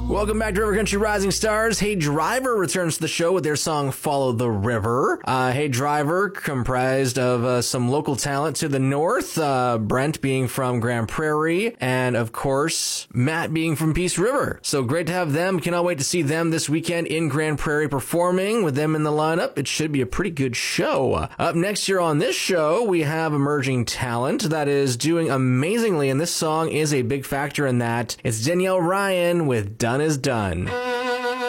Welcome back to River Country Rising Stars. Hey Driver returns to the show with their song Follow the River. Hey Driver, comprised of some local talent to the north, Brent being from Grand Prairie, and of course, Matt being from Peace River. So great to have them. Cannot wait to see them this weekend in Grand Prairie performing. With them in the lineup, it should be a pretty good show. Up next year on this show, we have emerging talent that is doing amazingly, and this song is a big factor in that. It's Danielle Ryan with Done Is Done.